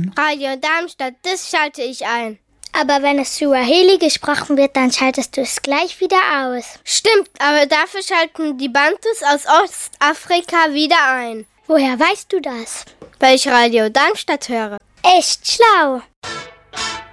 hören. Radio Darmstadt, das schalte ich ein. Aber wenn es Suaheli gesprochen wird, dann schaltest du es gleich wieder aus. Stimmt, aber dafür schalten die Bantus aus Ostafrika wieder ein. Woher weißt du das? Weil ich Radio Darmstadt höre. Echt schlau.